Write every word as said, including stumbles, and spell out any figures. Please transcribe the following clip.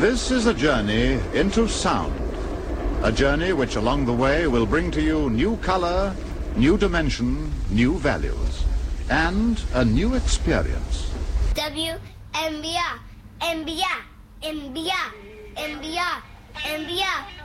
This is a journey into sound. A journey which along the way will bring to you new color, new dimension, new values, and a new experience. W M B R, M B R, M B R, M B R, M B R.